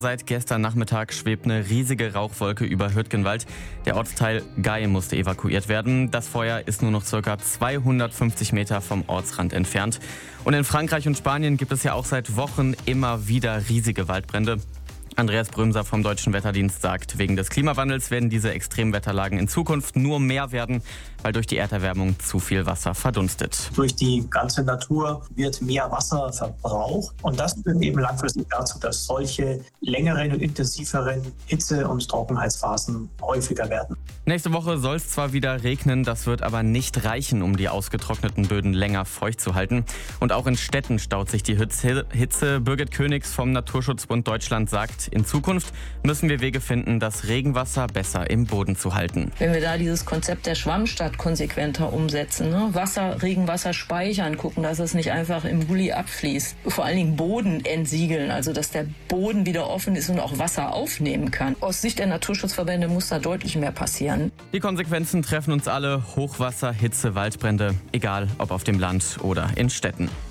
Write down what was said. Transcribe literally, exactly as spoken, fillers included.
Seit gestern Nachmittag schwebt eine riesige Rauchwolke über Hürtgenwald. Der Ortsteil Gei musste evakuiert werden. Das Feuer ist nur noch ca. zweihundertfünfzig Meter vom Ortsrand entfernt. Und in Frankreich und Spanien gibt es ja auch seit Wochen immer wieder riesige Waldbrände. Andreas Brömser vom Deutschen Wetterdienst sagt, wegen des Klimawandels werden diese Extremwetterlagen in Zukunft nur mehr werden, weil durch die Erderwärmung zu viel Wasser verdunstet. Durch die ganze Natur wird mehr Wasser verbraucht und das führt eben langfristig dazu, dass solche längeren und intensiveren Hitze- und Trockenheitsphasen häufiger werden. Nächste Woche soll es zwar wieder regnen, das wird aber nicht reichen, um die ausgetrockneten Böden länger feucht zu halten. Und auch in Städten staut sich die Hitze. Birgit Königs vom Naturschutzbund Deutschland sagt, in Zukunft müssen wir Wege finden, das Regenwasser besser im Boden zu halten. Wenn wir da dieses Konzept der Schwammstadt konsequenter umsetzen, ne? Wasser, Regenwasser speichern, gucken, dass es nicht einfach im Gully abfließt. Vor allen Dingen Boden entsiegeln, also dass der Boden wieder offen ist und auch Wasser aufnehmen kann. Aus Sicht der Naturschutzverbände muss da deutlich mehr passieren. Die Konsequenzen treffen uns alle: Hochwasser, Hitze, Waldbrände, egal ob auf dem Land oder in Städten.